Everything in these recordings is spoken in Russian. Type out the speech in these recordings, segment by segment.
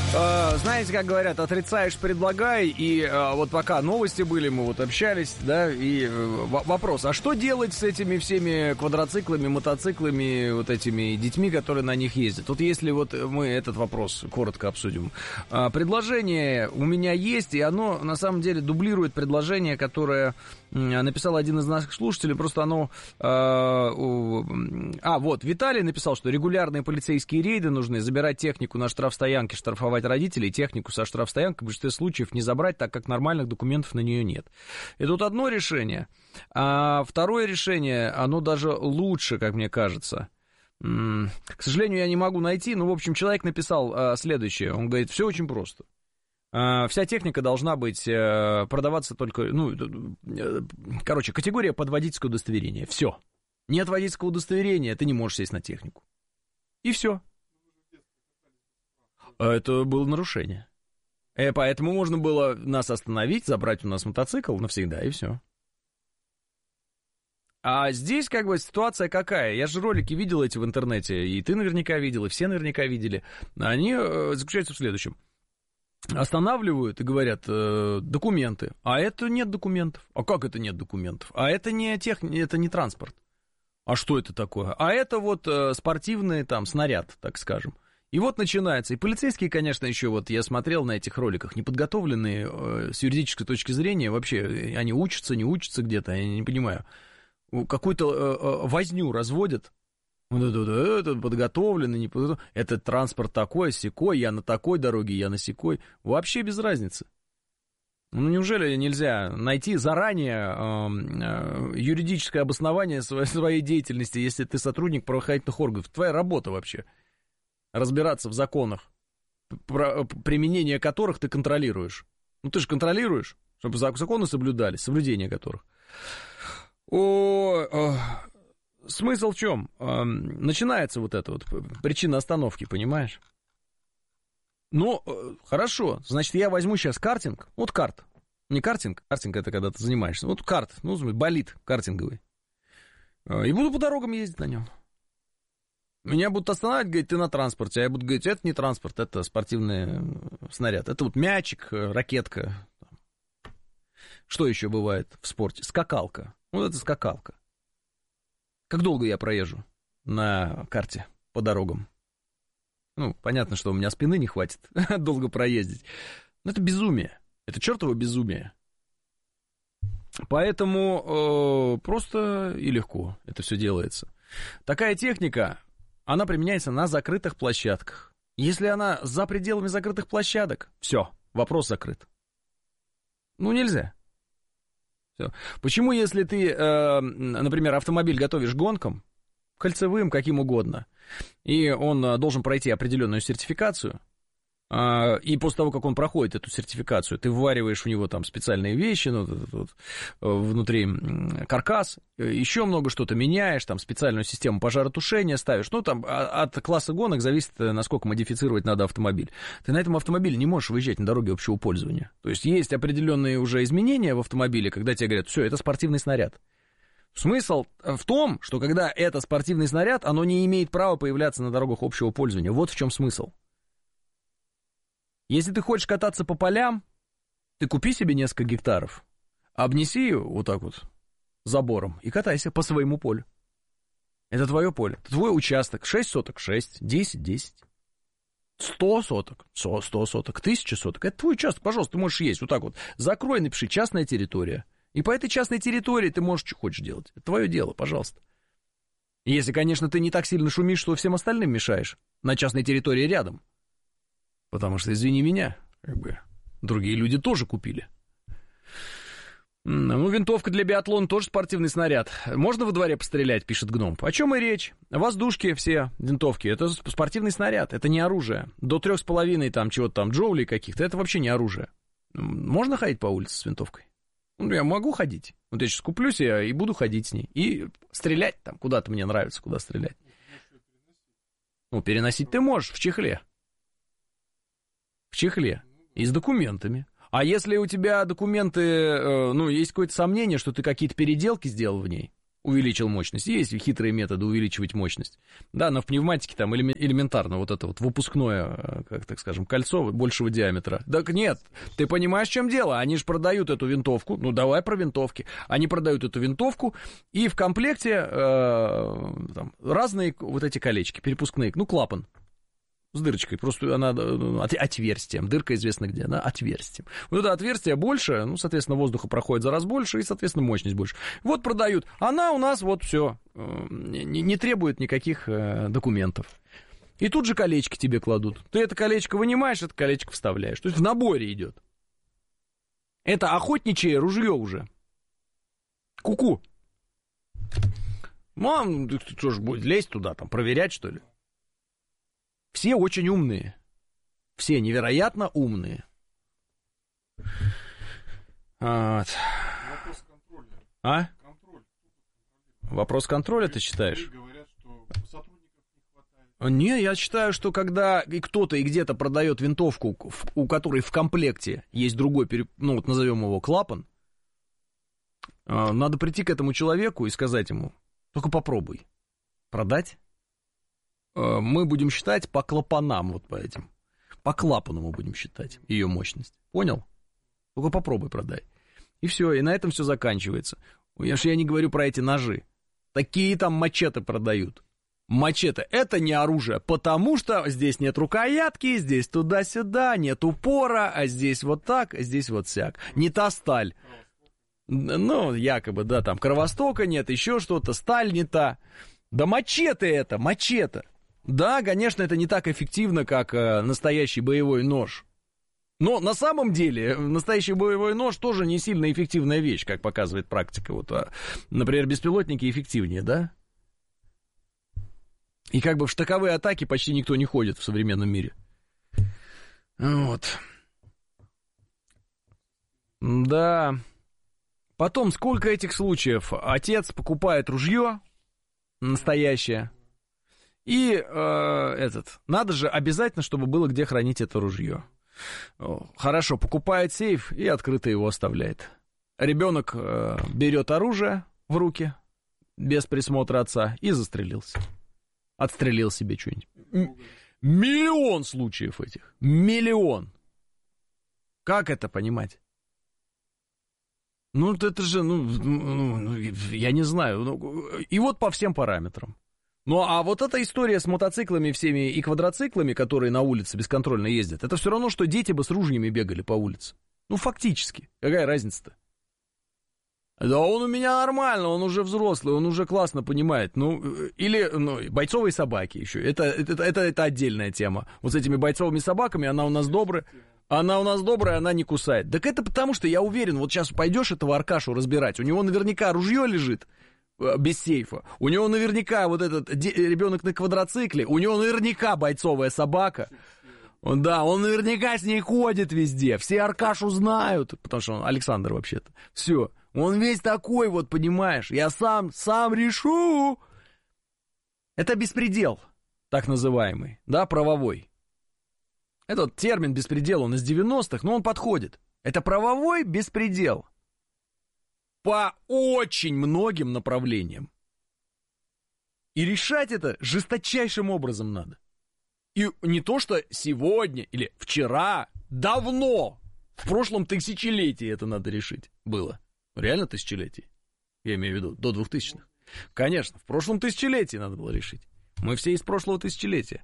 Знаете, как говорят, отрицаешь, предлагай. И вот пока новости были, мы вот общались, да, и вопрос, а что делать с этими всеми квадроциклами, мотоциклами, вот этими детьми, которые на них ездят? Тут если вот мы этот вопрос коротко обсудим. Предложение у меня есть, и оно на самом деле дублирует предложение, которое написал один из наших слушателей, просто оно... вот, Виталий написал, что регулярные полицейские рейды нужны, забирать технику на штрафстоянке, штрафовать родителей, технику со штрафстоянкой, в большинстве случаев не забрать, так как нормальных документов на нее нет. И тут одно решение, а второе решение, оно даже лучше, как мне кажется. К сожалению, я не могу найти, но, в общем, человек написал следующее, он говорит, все очень просто. Вся техника должна быть продаваться только, категория под водительское удостоверение. Все. Нет водительского удостоверения, ты не можешь сесть на технику. И все. Это было нарушение. Поэтому можно было нас остановить, забрать у нас мотоцикл навсегда, и все. А здесь как бы ситуация какая? Я же ролики видел эти в интернете, и ты наверняка видел, и все наверняка видели. Они заключаются в следующем. Останавливают и говорят, документы. А это нет документов. А как это нет документов? А это это не транспорт. А что это такое? А это вот спортивный там снаряд, так скажем. И вот начинается. И полицейские, конечно, еще вот я смотрел на этих роликах, неподготовленные с юридической точки зрения, вообще они учатся, не учатся где-то, я не понимаю. Какую-то возню разводят. Это подготовленный, не подготовленный. Это транспорт такой, сякой, я на такой дороге, я на сякой. Вообще без разницы. Ну, неужели нельзя найти заранее юридическое обоснование своей деятельности, если ты сотрудник правоохранительных органов? Твоя работа вообще. Разбираться в законах, применение которых ты контролируешь. Ну, ты же контролируешь, чтобы законы соблюдались, соблюдение которых. Смысл в чем? Начинается вот эта вот причина остановки, понимаешь? Ну, хорошо, значит, я возьму сейчас картинг, вот карт, не картинг, картинг это когда ты занимаешься, вот карт, болид картинговый, и буду по дорогам ездить на нем. Меня будут останавливать, говорить, ты на транспорте, а я буду говорить, это не транспорт, это спортивный снаряд, это вот мячик, ракетка. Что еще бывает в спорте? Скакалка, вот это скакалка. Как долго я проезжу на карте по дорогам? Ну, понятно, что у меня спины не хватит долго проездить. Но это безумие. Это чертово безумие. Поэтому просто и легко это все делается. Такая техника, она применяется на закрытых площадках. Если она за пределами закрытых площадок, все, вопрос закрыт. Ну, нельзя. Все. Почему, если ты, например, автомобиль готовишь гонкам, кольцевым, каким угодно, и он должен пройти определенную сертификацию, и после того, как он проходит эту сертификацию, ты ввариваешь в него там специальные вещи, внутри каркас, еще много что-то меняешь, там специальную систему пожаротушения ставишь, ну там от класса гонок зависит, насколько модифицировать надо автомобиль. Ты на этом автомобиле не можешь выезжать на дороге общего пользования. То есть есть определенные уже изменения в автомобиле, когда тебе говорят, все, это спортивный снаряд. Смысл в том, что когда это спортивный снаряд, оно не имеет права появляться на дорогах общего пользования. Вот в чем смысл. Если ты хочешь кататься по полям, ты купи себе несколько гектаров, обнеси ее вот так вот забором и катайся по своему полю. Это твое поле, это твой участок. 6 соток, 6, 10, 10. 100 соток, 100 соток, 1000 соток. Это твой участок, пожалуйста, ты можешь есть. Вот так вот. Закрой, напиши «частная территория». И по этой частной территории ты можешь, что хочешь делать. Это твое дело, пожалуйста. Если, конечно, ты не так сильно шумишь, что всем остальным мешаешь на частной территории рядом. Потому что, извини меня, другие люди тоже купили. Ну, винтовка для биатлона тоже спортивный снаряд. Можно во дворе пострелять, пишет Гном. О чем и речь? Воздушки все, винтовки, это спортивный снаряд, это не оружие. До 3,5 там чего-то там джоулей каких-то, это вообще не оружие. Можно ходить по улице с винтовкой? Ну, я могу ходить. Вот я сейчас куплюсь и буду ходить с ней. И стрелять там куда-то мне нравится, куда стрелять. Ну, переносить ты можешь в чехле. В чехле. И с документами. А если у тебя документы, есть какое-то сомнение, что ты какие-то переделки сделал в ней, увеличил мощность. Есть хитрые методы увеличивать мощность. Да, но в пневматике там элементарно вот это вот выпускное, как так скажем, кольцо большего диаметра. Так нет, ты понимаешь, в чем дело? Они же продают эту винтовку. Ну, давай про винтовки. Они продают эту винтовку, и в комплекте там, разные вот эти колечки, перепускные, ну, клапан. С дырочкой, просто она отверстием. Дырка известна где, она отверстием. Вот это отверстие больше, ну, соответственно, воздуха проходит за раз больше, и, соответственно, мощность больше. Вот продают. Она у нас вот все, не требует никаких документов. И тут же колечки тебе кладут. Ты это колечко вынимаешь, это колечко вставляешь. То есть в наборе идет. Это охотничье ружье уже. Ку-ку. Мам, ты что ж будет лезть туда, там, проверять, что ли? Все очень умные. Все невероятно умные. Вот. Вопрос контроля. А? Контроль. Вопрос контроля, ты считаешь? Говорят, что сотрудников не хватает. Не, я считаю, что когда и кто-то и где-то продает винтовку, у которой в комплекте есть другой, ну вот назовем его клапан, надо прийти к этому человеку и сказать ему: только попробуй продать. Мы будем считать по клапанам, вот по этим. По клапану мы будем считать ее мощность. Понял? Только попробуй продай. И все, и на этом все заканчивается. Я не говорю про эти ножи. Такие там мачете продают. Мачете — это не оружие, потому что здесь нет рукоятки, здесь туда-сюда, нет упора, а здесь вот так, а здесь вот сяк. Не та сталь. Ну, якобы, да, там кровостока нет, еще что-то, сталь не та. Да мачете это, мачете. Да, конечно, это не так эффективно, как настоящий боевой нож. Но на самом деле настоящий боевой нож тоже не сильно эффективная вещь, как показывает практика. Вот, например, беспилотники эффективнее, да? И как бы в штыковые атаки почти никто не ходит в современном мире. Вот. Да. Потом, сколько этих случаев? Отец покупает ружье настоящее. И надо же обязательно, чтобы было где хранить это ружье. Хорошо, покупает сейф и открыто его оставляет. Ребенок берет оружие в руки без присмотра отца и застрелился. Отстрелил себе что-нибудь. Миллион случаев этих. Миллион. Как это понимать? Ну, это же, я не знаю. И вот по всем параметрам. Ну, а вот эта история с мотоциклами всеми и квадроциклами, которые на улице бесконтрольно ездят, это все равно, что дети бы с ружьями бегали по улице. Ну, фактически. Какая разница-то? Да он у меня нормально, он уже взрослый, он уже классно понимает. Ну, или бойцовые собаки еще. Это отдельная тема. Вот с этими бойцовыми собаками она у нас добрая. Она не кусает. Так это потому, что я уверен, вот сейчас пойдешь этого Аркашу разбирать, у него наверняка ружье лежит без сейфа, у него наверняка вот этот ребенок на квадроцикле, у него наверняка бойцовая собака. Да, он наверняка с ней ходит везде, все Аркашу знают, потому что он Александр вообще-то. Все, он весь такой вот, понимаешь, я сам решу. Это беспредел, так называемый, да, правовой. Этот термин беспредел, он из 90-х, но он подходит. Это правовой беспредел. По очень многим направлениям. И решать это жесточайшим образом надо. И не то, что сегодня или вчера, давно, в прошлом тысячелетии это надо решить было. Реально тысячелетие. Я имею в виду, до 2000-х. Конечно, в прошлом тысячелетии надо было решить. Мы все из прошлого тысячелетия.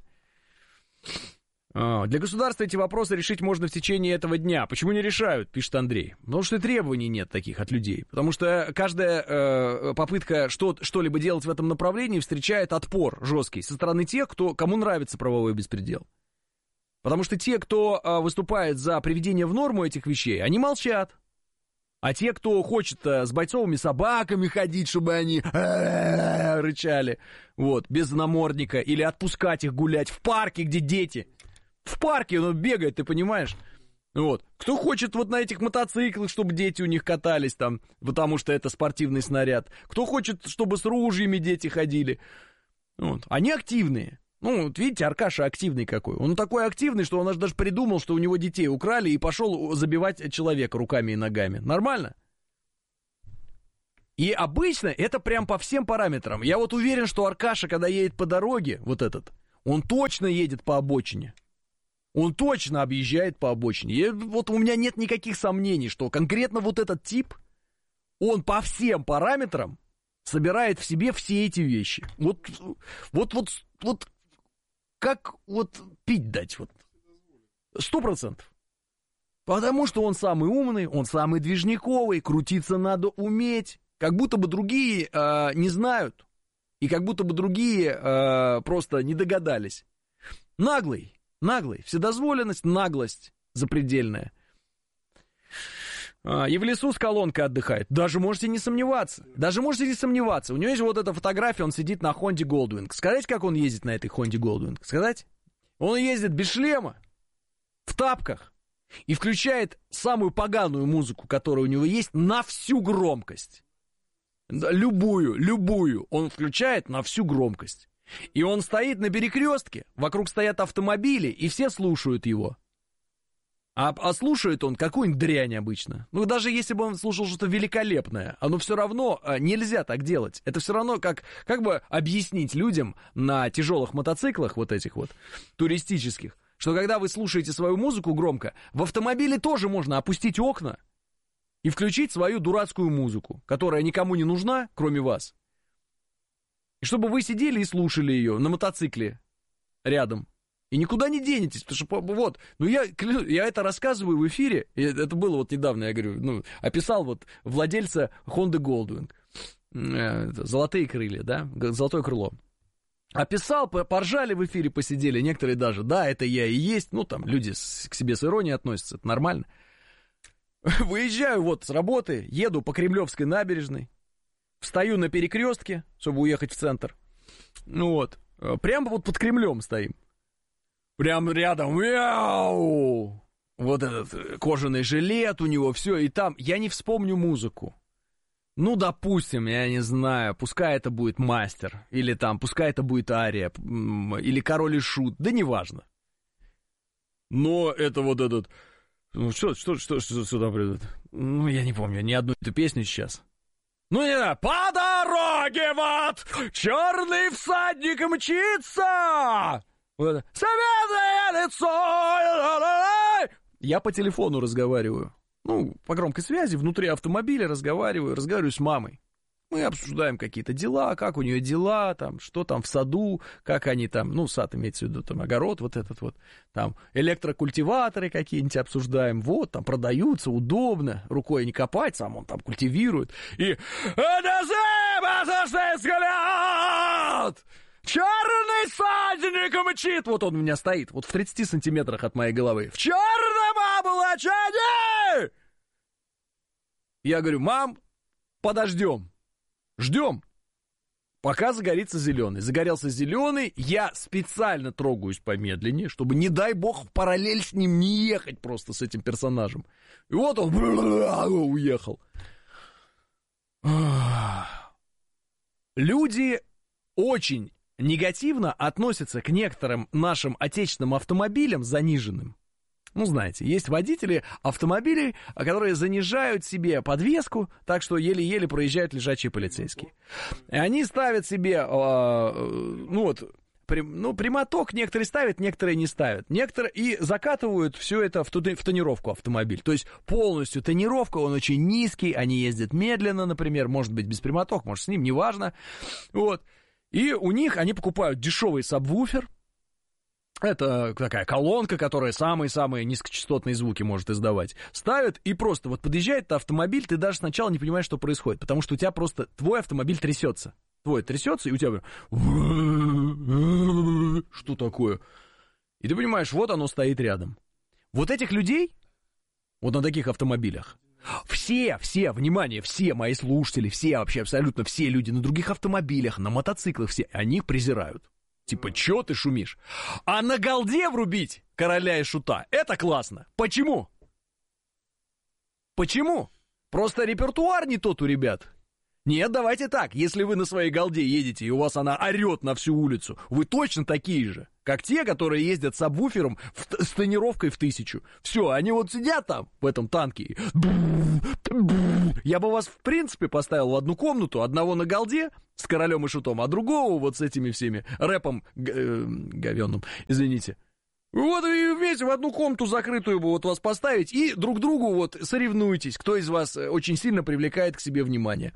Для государства эти вопросы решить можно в течение этого дня. Почему не решают, пишет Андрей? Потому что требований нет таких от людей. Потому что каждая попытка что-либо делать в этом направлении встречает отпор жесткий со стороны тех, кому нравится правовой беспредел. Потому что те, кто выступает за приведение в норму этих вещей, они молчат. А те, кто хочет с бойцовыми собаками ходить, чтобы они рычали, вот, без намордника, или отпускать их гулять в парке, где дети... В парке он бегает, ты понимаешь? Вот. Кто хочет вот на этих мотоциклах, чтобы дети у них катались там, потому что это спортивный снаряд. Кто хочет, чтобы с ружьями дети ходили. Вот. Они активные. Ну, вот видите, Аркаша активный какой. Он такой активный, что он аж даже придумал, что у него детей украли и пошел забивать человека руками и ногами. Нормально? И обычно это прям по всем параметрам. Я вот уверен, что Аркаша, когда едет по дороге, вот этот, он точно едет по обочине. Он точно объезжает по обочине. И вот у меня нет никаких сомнений, что конкретно вот этот тип, он по всем параметрам собирает в себе все эти вещи. Вот как вот пить дать, вот 100%. Потому что он самый умный, он самый движниковый, крутиться надо уметь. Как будто бы другие не знают, и как будто бы другие просто не догадались. Наглый, вседозволенность, наглость запредельная. И в лесу с колонкой отдыхает. Даже можете не сомневаться. У него есть вот эта фотография, он сидит на Хонде Голдвинг. Сказать, как он ездит на этой Хонде Голдвинг? Сказать? Он ездит без шлема, в тапках, и включает самую поганую музыку, которая у него есть, на всю громкость. Любую он включает на всю громкость. И он стоит на перекрестке, вокруг стоят автомобили, и все слушают его. А слушает он какую-нибудь дрянь обычно. Ну, даже если бы он слушал что-то великолепное, оно все равно нельзя так делать. Это все равно как бы объяснить людям на тяжелых мотоциклах, вот этих вот, туристических, что когда вы слушаете свою музыку громко, в автомобиле тоже можно опустить окна и включить свою дурацкую музыку, которая никому не нужна, кроме вас. И чтобы вы сидели и слушали ее на мотоцикле рядом. И никуда не денетесь, потому что вот, ну я это рассказываю в эфире, и это было вот недавно, я говорю, описал вот владельца Honda Goldwing, золотые крылья, да, золотое крыло. Описал, поржали в эфире, посидели, некоторые даже, да, это я и есть, ну там люди к себе с иронией относятся, это нормально. Выезжаю вот с работы, еду по Кремлевской набережной, встаю на перекрестке, чтобы уехать в центр, ну вот, прямо вот под Кремлем стоим. Прям рядом, мяу! Вот этот кожаный жилет у него, все, и там, я не вспомню музыку. Ну, допустим, я не знаю, пускай это будет Мастер, или там, пускай это будет Ария, или Король и Шут, да неважно. Но это вот этот, ну, что там придет? Ну, я не помню ни одну эту песню сейчас. Ну, не знаю, по дороге вот черный всадник мчится! Вот. Советное лицо! Я по телефону разговариваю. Ну, по громкой связи, внутри автомобиля разговариваю с мамой. Мы обсуждаем какие-то дела, как у нее дела, там, что там в саду, как они там, ну, сад имеется в виду, там, огород вот этот вот, там, электрокультиваторы какие-нибудь обсуждаем, вот, там, продаются, удобно, рукой не копать, сам он там культивирует, и... Черный всадник мчит! Вот он у меня стоит, вот в 30 сантиметрах от моей головы. В черном облачении! Я говорю, мам, подождем. Ждем, пока загорится зеленый. Загорелся зеленый, я специально трогаюсь помедленнее, чтобы, не дай бог, в параллель с ним не ехать просто с этим персонажем. И вот он уехал. Люди очень негативно относятся к некоторым нашим отечественным автомобилям заниженным. Ну, знаете, есть водители автомобилей, которые занижают себе подвеску, так что еле-еле проезжают лежачие полицейские. И они ставят себе, прямоток некоторые ставят, некоторые не ставят. Некоторые и закатывают все это в тонировку автомобиль. То есть полностью тонировка, он очень низкий, они ездят медленно, например, может быть без прямоток, может с ним, неважно. Вот. И у них, они покупают дешевый сабвуфер. Это такая колонка, которая самые-самые низкочастотные звуки может издавать. Ставят и просто вот подъезжает автомобиль, ты даже сначала не понимаешь, что происходит, потому что у тебя просто твой автомобиль трясется. Твой трясется, и у тебя... Что такое? И ты понимаешь, вот оно стоит рядом. Вот этих людей, вот на таких автомобилях, все, внимание, все мои слушатели, все вообще, абсолютно все люди на других автомобилях, на мотоциклах, все, они их презирают. Типа, чё ты шумишь? А на голде врубить Короля и Шута, это классно. Почему? Почему? Просто репертуар не тот у ребят. Нет, давайте так, если вы на своей голде едете, и у вас она орет на всю улицу, вы точно такие же, как те, которые ездят с сабвуфером с тонировкой в 1000. Все, они вот сидят там, в этом танке, Я бы вас, в принципе, поставил в одну комнату, одного на голде с Королем и Шутом, а другого вот с этими всеми рэпом говёным, извините. Вот и вместе в одну комнату закрытую бы вот вас поставить и друг другу вот соревнуйтесь, кто из вас очень сильно привлекает к себе внимание.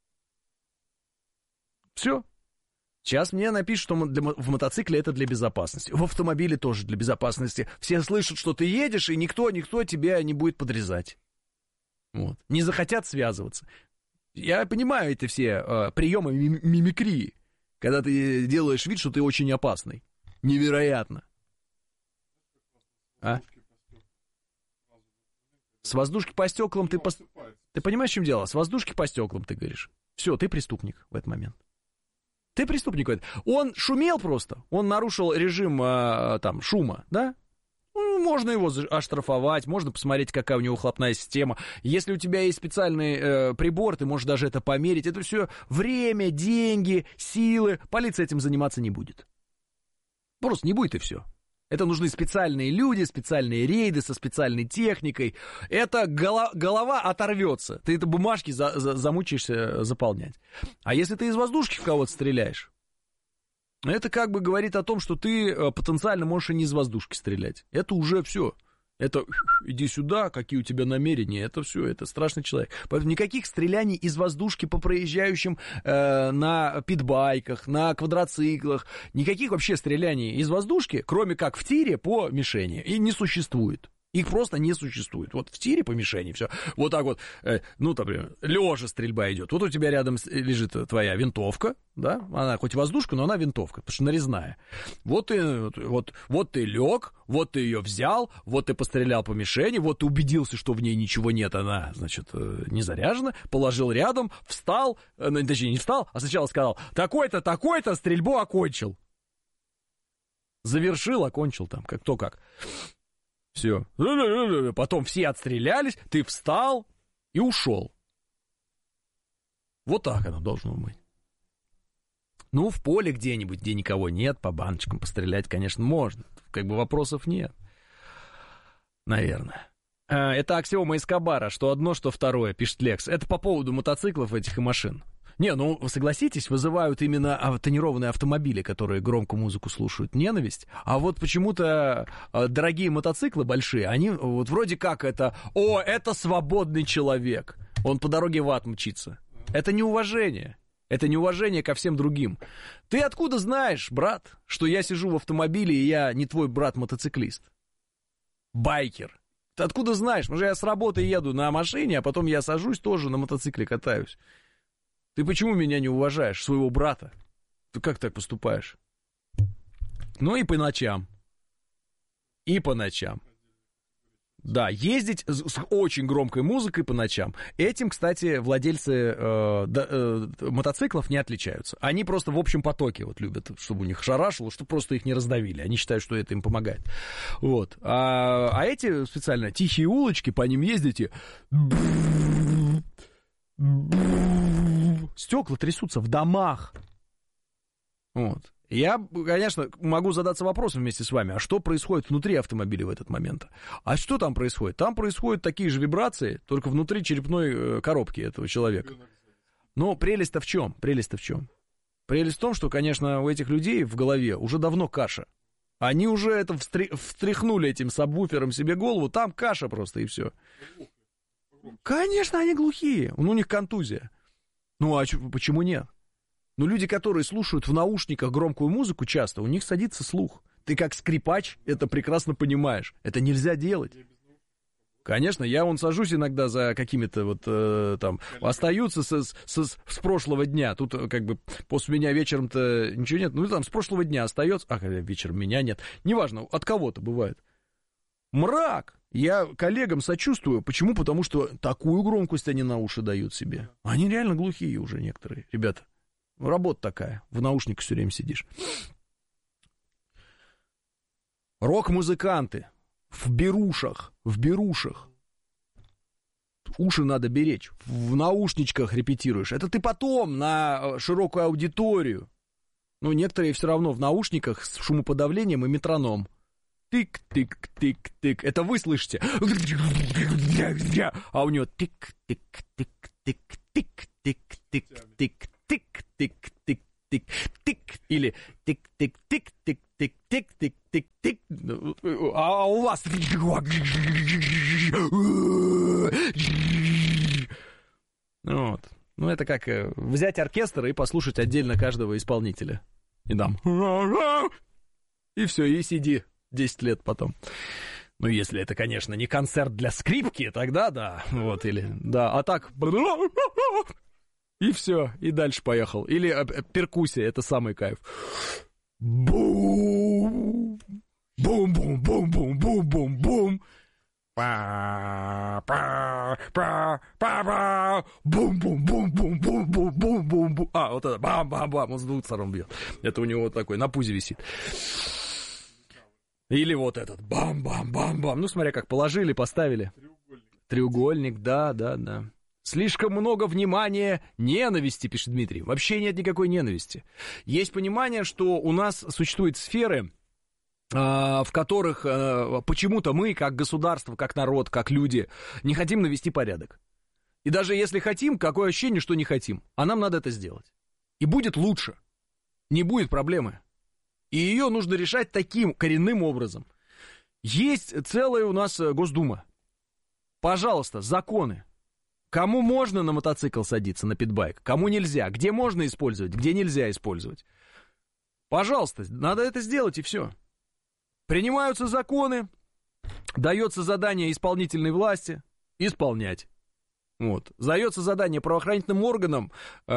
Все. Сейчас мне напишут, что в мотоцикле это для безопасности. В автомобиле тоже для безопасности. Все слышат, что ты едешь, и никто тебя не будет подрезать. Вот. Не захотят связываться. Я понимаю эти все приемы мимикрии, когда ты делаешь вид, что ты очень опасный. Невероятно. А? С воздушки по стеклам ты понимаешь, в чем дело? С воздушки по стеклам ты говоришь. Все, ты преступник в этот момент. Ты преступник в этот. Он шумел просто. Он нарушил режим там шума, да? Ну, можно его оштрафовать, можно посмотреть, какая у него выхлопная система. Если у тебя есть специальный прибор, ты можешь даже это померить. Это все время, деньги, силы. Полиция этим заниматься не будет. Просто не будет и все. Это нужны специальные люди, специальные рейды со специальной техникой. Это голова оторвется. Ты это бумажки замучаешься заполнять. А если ты из воздушки в кого-то стреляешь, это как бы говорит о том, что ты потенциально можешь и не из воздушки стрелять. Это уже все. Это иди сюда, какие у тебя намерения, это все, это страшный человек. Поэтому никаких стреляний из воздушки по проезжающим на питбайках, на квадроциклах, никаких вообще стреляний из воздушки, кроме как в тире по мишени, и не существует. Их просто не существует. Вот в тире по мишени все. Вот так вот, ну, например, лежа стрельба идет. Вот у тебя рядом лежит твоя винтовка, да? Она хоть воздушка, но она винтовка, потому что нарезная. Вот ты лег, вот ты ее взял, вот ты пострелял по мишени, вот ты убедился, что в ней ничего нет, она, значит, не заряжена, положил рядом, встал, точнее, не встал, а сначала сказал, такой-то, такой-то, стрельбу окончил. Завершил, окончил там, кто как. Все. Потом все отстрелялись, ты встал и ушел. Вот так оно должно быть. Ну, в поле где-нибудь, где никого нет, по баночкам пострелять, конечно, можно. Как бы вопросов нет. Наверное. Это аксиома Эскобара, что одно, что второе, пишет Лекс. Это по поводу мотоциклов этих и машин. Не, ну, согласитесь, вызывают именно тонированные автомобили, которые громкую музыку слушают, ненависть. А вот почему-то дорогие мотоциклы большие, они вот вроде как это свободный человек. Он по дороге в ад мчится. Это неуважение. Это неуважение ко всем другим. Ты откуда знаешь, брат, что я сижу в автомобиле, и я не твой брат-мотоциклист? Байкер. Ты откуда знаешь? Может, я с работы еду на машине, а потом я сажусь тоже на мотоцикле катаюсь. Ты почему меня не уважаешь, своего брата? Ты как так поступаешь? Ну и по ночам. И по ночам. Да, ездить с очень громкой музыкой по ночам. Этим, кстати, владельцы мотоциклов не отличаются. Они просто в общем потоке вот любят, чтобы у них шарашило, чтобы просто их не раздавили. Они считают, что это им помогает. Вот. А эти специально тихие улочки, по ним ездите... Стекла трясутся в домах. Вот. Я, конечно, могу задаться вопросом вместе с вами, а что происходит внутри автомобиля в этот момент? А что там происходит? Там происходят такие же вибрации, только внутри черепной коробки этого человека. Но прелесть-то в чем? Прелесть-то в чем? Прелесть в том, что, конечно, у этих людей в голове уже давно каша. Они уже это встряхнули этим сабвуфером себе голову, там каша просто и все. Конечно, они глухие, у них контузия. Ну, а почему нет? Ну, люди, которые слушают в наушниках громкую музыку часто, у них садится слух. Ты как скрипач это прекрасно понимаешь. Это нельзя делать. Конечно, я сажусь иногда за какими-то вот там, остаются с прошлого дня. Тут как бы после меня вечером-то ничего нет. Ну, там с прошлого дня остается. А вечером меня нет. Неважно, от кого-то бывает. Мрак! Я коллегам сочувствую. Почему? Потому что такую громкость они на уши дают себе. Они реально глухие уже некоторые, ребята. Работа такая. В наушниках все время сидишь. Рок-музыканты. В берушах. Уши надо беречь. В наушничках репетируешь. Это ты потом на широкую аудиторию. Ну, некоторые все равно в наушниках с шумоподавлением и метроном. тык-тык-тык-тык. Это вы слышите. А у него тык-тык-тык-тык-тык-тык-тык-тык-тык. Или тык-тык-тык-тык-тык-тык-тык. А у вас... Вот. Ну, это как взять оркестр и послушать отдельно каждого исполнителя. И там... И все, и сиди 10 лет потом. Ну, если это, конечно, не концерт для скрипки, тогда да. Вот, или... Да, а так... И все, и дальше поехал. Или перкуссия, это самый кайф. Бум! Бум-бум-бум-бум-бум-бум-бум! Бум-бум-бум-бум-бум-бум-бум-бум-бум. А, вот это бам-бам-бам, он с двух сторон бьет. Это у него вот такой, на пузе висит. Или вот этот бам-бам-бам-бам. Ну, смотря как положили, поставили. Треугольник, да. Слишком много внимания, ненависти, пишет Дмитрий. Вообще нет никакой ненависти. Есть понимание, что у нас существуют сферы, в которых почему-то мы, как государство, как народ, как люди, не хотим навести порядок. И даже если хотим, какое ощущение, что не хотим. А нам надо это сделать. И будет лучше. Не будет проблемы. И ее нужно решать таким коренным образом. Есть целая у нас Госдума. Пожалуйста, законы. Кому можно на мотоцикл садиться, на питбайк, кому нельзя, где можно использовать, где нельзя использовать. Пожалуйста, надо это сделать, и все. Принимаются законы, дается задание исполнительной власти исполнять. Вот. Дается задание правоохранительным органам,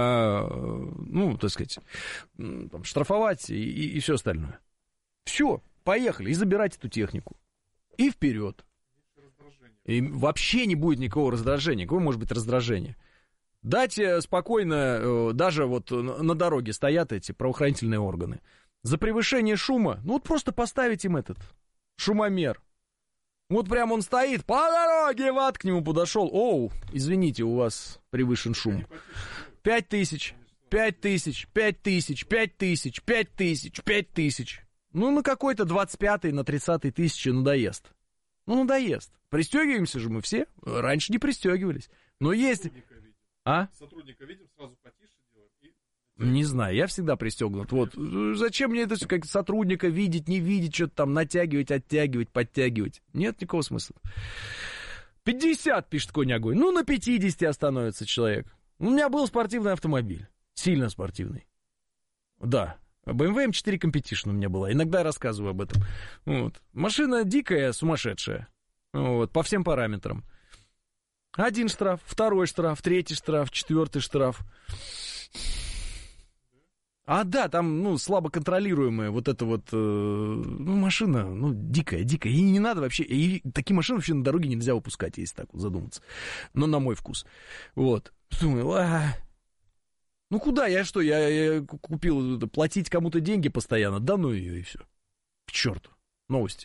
штрафовать и все остальное. Все, поехали, и забирать эту технику. И вперед. И вообще не будет никакого раздражения. Какое может быть раздражение? Дать спокойно, даже вот на дороге стоят эти правоохранительные органы. За превышение шума, ну вот просто поставить им этот шумомер. Вот прям он стоит, по дороге, ват, к нему подошел. Оу, извините, у вас превышен шум. 5000, 5000, 5000, 5000, 5000, 5000. Ну, на какой-то 25-й, на 30-й тысячи надоест. Ну, надоест. Пристегиваемся же мы все. Раньше не пристегивались. Но есть... Сотрудника видим, сразу потише делаем. Не знаю, я всегда пристегнут. Вот. Зачем мне это все, как сотрудника видеть, не видеть, что-то там натягивать, оттягивать, подтягивать? Нет никакого смысла. 50, пишет Конь Огонь. Ну, на 50 остановится человек. У меня был спортивный автомобиль. Сильно спортивный. Да. BMW M4 Competition у меня была. Иногда я рассказываю об этом. Вот. Машина дикая, сумасшедшая. Вот. По всем параметрам. 1 штраф, 2 штраф, 3 штраф, 4 штраф. А да, там, слабо контролируемая вот эта вот, машина, дикая. И не надо вообще, и такие машины вообще на дороге нельзя выпускать, если так вот задуматься. Но на мой вкус. Вот. Думаю, куда? Я купил, платить кому-то деньги постоянно? Да ну ее и все. К черту. Новости.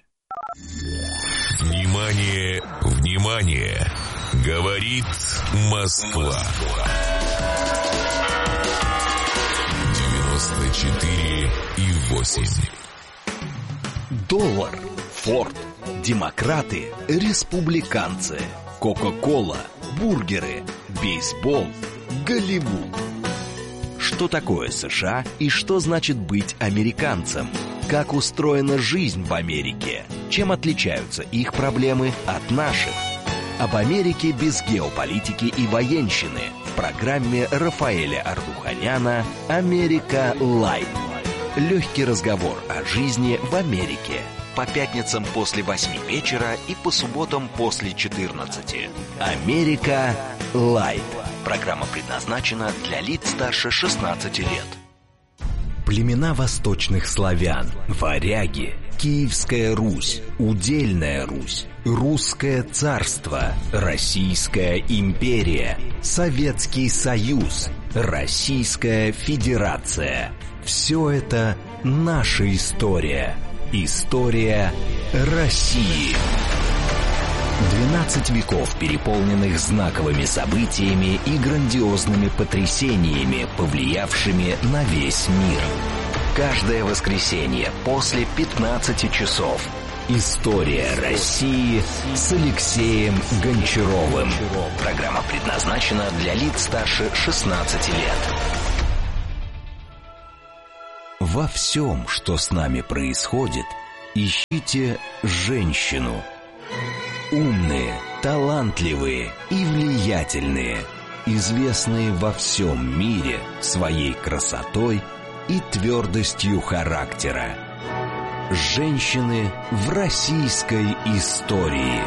Внимание, внимание! Говорит Москва. 94,8. Доллар, Форд, демократы, республиканцы, Кока-кола, бургеры, бейсбол, Голливуд. Что такое США и что значит быть американцем? Как устроена жизнь в Америке? Чем отличаются их проблемы от наших? Об Америке без геополитики и военщины в программе Рафаэля Ардуханяна «Америка Лайт». Легкий разговор о жизни в Америке. По пятницам после 8 вечера и по субботам после 14. «Америка Лайт». Программа предназначена для лиц старше 16 лет. Племена восточных славян, варяги, Киевская Русь, Удельная Русь, Русское царство, Российская империя, Советский Союз, Российская Федерация. Все это наша история. История России. 12 веков, переполненных знаковыми событиями и грандиозными потрясениями, повлиявшими на весь мир. Каждое воскресенье после 15 часов История России с Алексеем Гончаровым. Программа предназначена для лиц старше 16 лет. Во всем, что с нами происходит, ищите женщину. Умные, талантливые и влиятельные, известные во всем мире своей красотой и твердостью характера. Женщины в российской истории.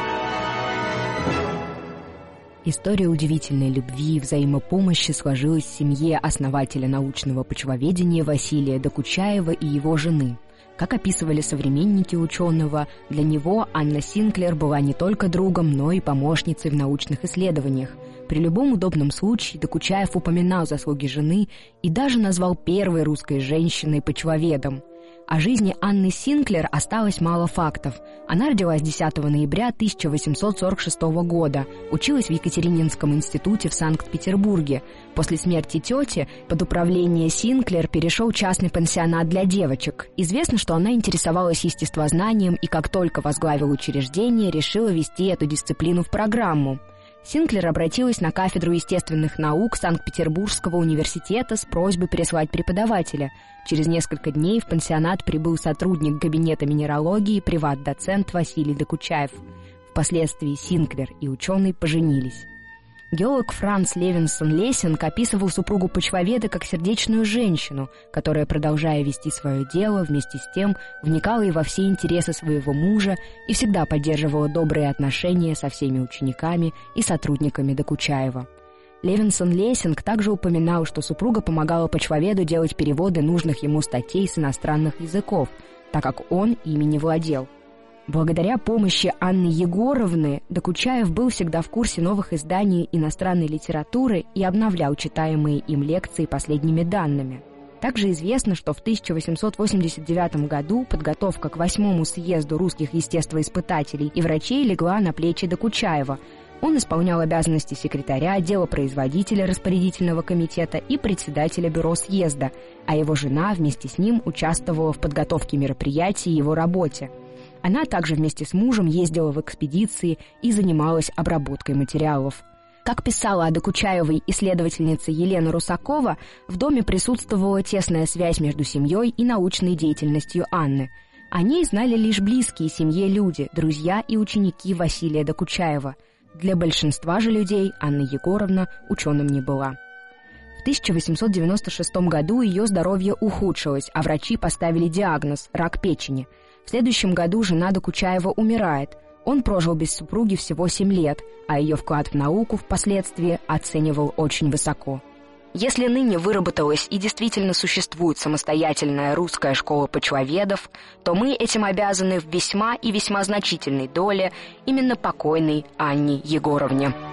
История удивительной любви и взаимопомощи сложилась в семье основателя научного почвоведения Василия Докучаева и его жены. Как описывали современники ученого, для него Анна Синклер была не только другом, но и помощницей в научных исследованиях. При любом удобном случае Докучаев упоминал заслуги жены и даже назвал первой русской женщиной почвоведом. О жизни Анны Синклер осталось мало фактов. Она родилась 10 ноября 1846 года, училась в Екатерининском институте в Санкт-Петербурге. После смерти тети под управление Синклер перешел частный пансионат для девочек. Известно, что она интересовалась естествознанием и как только возглавила учреждение, решила ввести эту дисциплину в программу. Синклер обратилась на кафедру естественных наук Санкт-Петербургского университета с просьбой прислать преподавателя. Через несколько дней в пансионат прибыл сотрудник кабинета минералогии, приват-доцент Василий Докучаев. Впоследствии Синклер и ученый поженились. Геолог Франц Левинсон-Лессинг описывал супругу почвоведа как сердечную женщину, которая, продолжая вести свое дело, вместе с тем вникала и во все интересы своего мужа и всегда поддерживала добрые отношения со всеми учениками и сотрудниками Докучаева. Левинсон-Лессинг также упоминал, что супруга помогала почвоведу делать переводы нужных ему статей с иностранных языков, так как он ими не владел. Благодаря помощи Анны Егоровны Докучаев был всегда в курсе новых изданий иностранной литературы и обновлял читаемые им лекции последними данными. Также известно, что в 1889 году подготовка к 8-му съезду русских естествоиспытателей и врачей легла на плечи Докучаева. Он исполнял обязанности секретаря, делопроизводителя распорядительного комитета и председателя бюро съезда, а его жена вместе с ним участвовала в подготовке мероприятий и его работе. Она также вместе с мужем ездила в экспедиции и занималась обработкой материалов. Как писала о Докучаевой исследовательница Елена Русакова, в доме присутствовала тесная связь между семьей и научной деятельностью Анны. О ней знали лишь близкие семье люди, друзья и ученики Василия Докучаева. Для большинства же людей Анна Егоровна ученым не была. В 1896 году ее здоровье ухудшилось, а врачи поставили диагноз – рак печени. В следующем году жена Докучаева умирает. Он прожил без супруги всего 7 лет, а ее вклад в науку впоследствии оценивал очень высоко. Если ныне выработалась и действительно существует самостоятельная русская школа почвоведов, то мы этим обязаны в весьма и весьма значительной доле именно покойной Анне Егоровне.